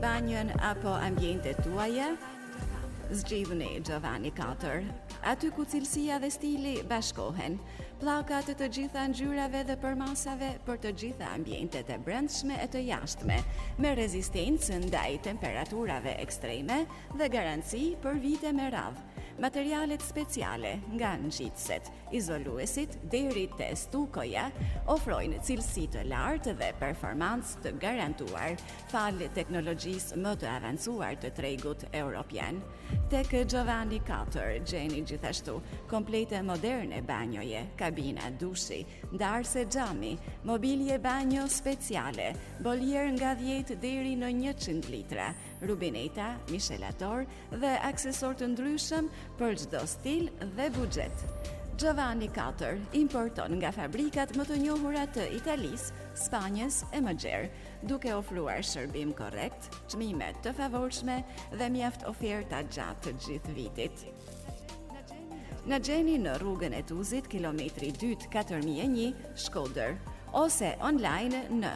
Banjën apo ambientet tuaja? Zgjidhni Giovanni 4. Aty ku cilësia dhe stili bashkohen, pllakat të gjitha ngjyrave dhe përmasave për të gjitha ambientet e brendshme e të jashtme, me rezistencë ndaj temperaturave ekstreme dhe garanci për vite me radhë. Materialet speciale, nga ngjitëset, izoluesit deri te stukoja, ofrojnë cilësi të lartë dhe performancë të garantuar, falë teknologjisë më të avancuar të tregut europian. Tek Giovanni 4 gjeni gjithashtu komplete moderne banjoje, kabina dushi, ndarse xhami, mobilje banjo speciale, boljer nga 10 deri në 100 litra, rubineta, mishelator dhe aksesor të ndryshëm për çdo stil dhe buxhet. Giovanni 4 importon nga fabrikat më të njohura të Italisë, Spanjës e më gjerë, duke ofruar shërbim korrekt, çmime të favorshme dhe mjaft oferta gjatë të gjithë vitit. Na gjeni në rrugën e Tuzit, kilometri 2 4001, Shkodër, ose online në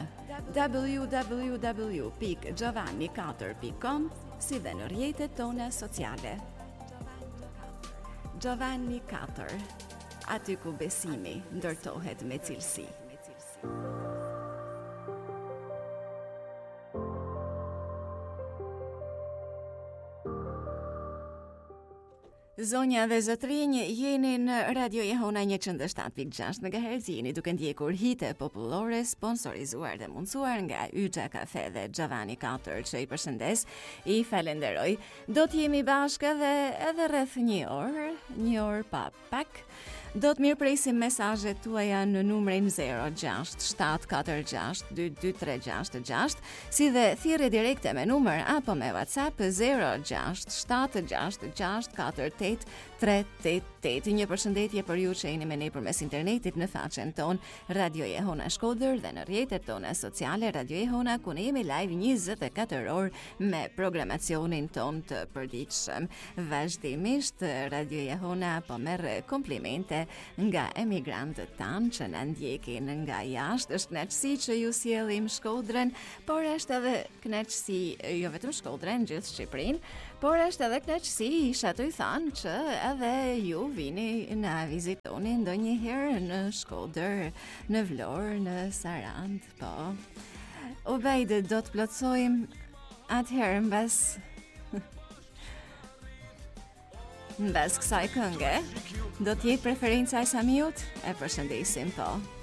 www.giovanni4.com, si dhe në rrjetet tona sociale. Giovanni 4, aty ku besimi ndërtohet me cilësi. Zonja dhe zotrinj, jeni në Radio Jehona 107.6 MHz, jeni duke ndjekur hite popullore sponsorizuar dhe mundsuar nga Yxha Kafe dhe Giovanni 4, që i përshëndes, i falenderoj. Do t'jemi bashkë edhe rreth një orë pa pak. Do të mirëpresim mesazhet tuaja në numrin 0674622366, si dhe thirrje direkte me numër apo me WhatsApp 0676648388. Një përshëndetje për ju që jeni me ne përmes internetit në faqen ton Radio Jehona Shkodër dhe në rrjetet tona sociale Radio Jehona, ku ne jemi live 24 orë me programacionin ton të përditshëm. Vazhdimisht Radio Jehona po merr komplimente nga emigrantët tanë që na ndjekin nga jashtë. Është kënaqësi që ju sjellim Shkodrën, por është edhe kënaqësi jo vetëm Shkodrën, gjithë Shqipërinë, por është edhe kënaqësi isha të i thanë që edhe ju vini na vizitoni ndonjëherë në Shkodër, në Vlorë, në Sarand, po. Ubejde, do të plotsojmë atëherë mbas kësaj kënge, do t'jetë preferenca e Samiut? E përshëndesim, po.